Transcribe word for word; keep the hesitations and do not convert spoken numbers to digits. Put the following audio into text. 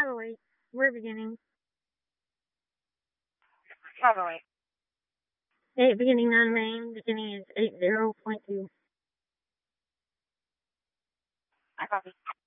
wait. We're beginning. Probably. Eight beginning non main. Beginning is eight zero point two. I copy.